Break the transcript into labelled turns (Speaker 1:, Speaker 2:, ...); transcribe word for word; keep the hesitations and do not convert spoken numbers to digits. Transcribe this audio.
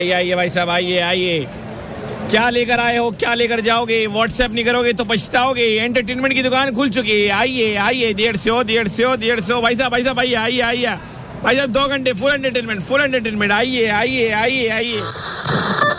Speaker 1: आइए भाई साहब, आइए आइए। क्या लेकर आए हो, क्या लेकर जाओगे? व्हाट्सएप नहीं करोगे तो पछताओगे। एंटरटेनमेंट की दुकान खुल चुकी है। आइए आइए, डेढ़ सौ डेढ़ सौ डेढ़ सौ भाई साहब, भाई साहब आइए आइए आइए भाई साहब, दो घंटे फुल एंटरटेनमेंट, फुल एंटरटेनमेंट। आइए आइए आइए आइए।